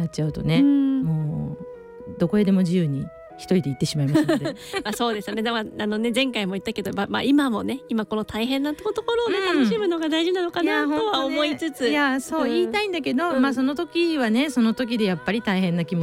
っちゃうとね、もうどこへでも自由に一人で行ってしまいますのでそうですよね。だから前回も言ったけど、今もね、今この大変なところをね、楽しむのが大事なのかなとは思いつつ、 そう言いたいんだけど、その時はねその時でやっぱり大変な気持ち